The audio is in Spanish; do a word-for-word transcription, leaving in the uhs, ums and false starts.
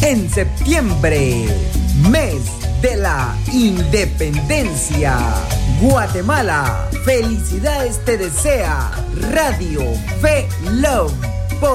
En septiembre, mes de la independencia. Guatemala, felicidades te desea Radio Fe Love.